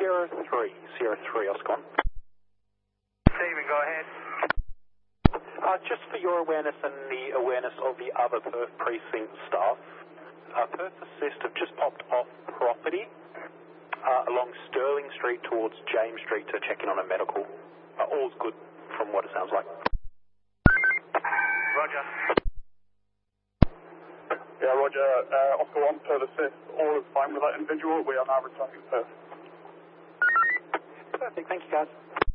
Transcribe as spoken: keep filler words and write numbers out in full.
Sierra three, Sierra three, Oscar one. Stephen, go ahead. Uh, just for your awareness and the awareness of the other Perth precinct staff, uh, Perth Assist have just popped off property uh, along Sterling Street towards James Street to check in on a medical. Uh, all's good from what it sounds like. Roger. Yeah, Roger. Uh, Oscar one, Perth Assist. All is fine with that individual. We are now returning to Perth. Perfect, thank you guys.